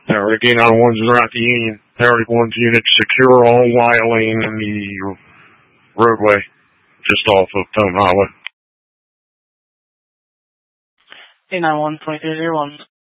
Tower K911's Rocky Union. Tower 1's unit secure on Wyatt Lane in the roadway just off of Tone Highway. K911 2301.